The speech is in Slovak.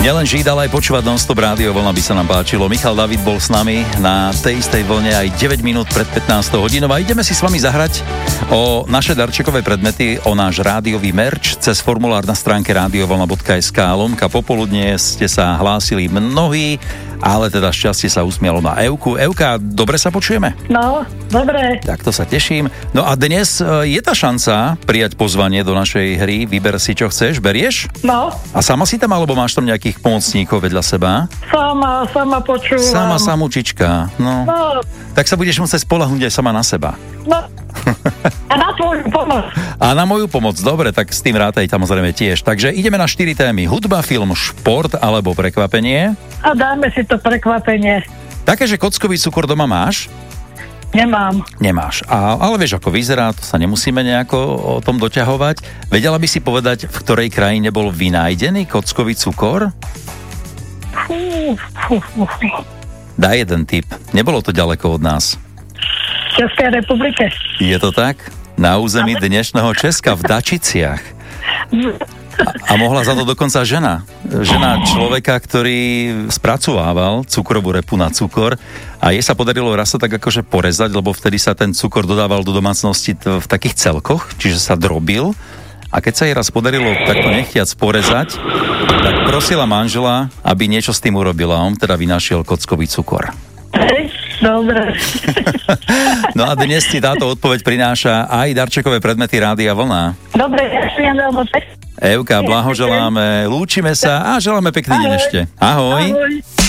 Nielen žiť, ale aj počúvať non-stop rádio Vlna by sa nám páčilo. Michal David bol s nami na tej istej vlne aj 9 minút pred 15 hodinou a ideme si s vami zahrať o naše darčekové predmety, o náš rádiový merch cez formulár na stránke radiovlna.sk. Lomka popoludne ste sa hlásili mnohí, ale teda šťastie sa usmialo na Evku. Evka, dobre sa počujeme? No, dobre. Tak to sa teším. No a dnes je tá šanca prijať pozvanie do našej hry. Vyber si, čo chceš. Berieš? No. A sama si tam, alebo máš tam nejakých pomocníkov vedľa seba? Sama počúvam. Sama samúčička. No. Tak sa budeš musieť spoľahnúť aj sama na seba. No. A na tvoju pomoc. A na moju pomoc, dobre, tak s tým rátaj samozrejme tiež. Takže ideme na 4 témy. Hudba, film, šport alebo prekvapenie. A dáme si to prekvapenie. Také, že kockový cukor doma máš? Nemám. Nemáš. Ale vieš, ako vyzerá, to sa nemusíme nejako o tom doťahovať. Vedela by si povedať, v ktorej krajine bol vynájdený kockový cukor? Daj jeden tip. Nebolo to ďaleko od nás. V Českej republike. Je to tak? Na území dnešného Česka v Dačiciach. A mohla za to dokonca žena. Žena človeka, ktorý spracovával cukrovú repu na cukor a jej sa podarilo raz sa tak akože porezať, lebo vtedy sa ten cukor dodával do domácnosti v takých celkoch, čiže sa drobil. A keď sa jej raz podarilo takto nechtiac porezať, tak prosila manžela, aby niečo s tým urobila. On teda vynašiel kockový cukor. Dobre. No a dnes ti táto odpoveď prináša aj darčekové predmety Rádia Vlna. Dobre, ďakujem veľmi pekne. Evka, blahoželáme, lúčime sa a želáme pekný deň ešte. Ahoj. Ahoj.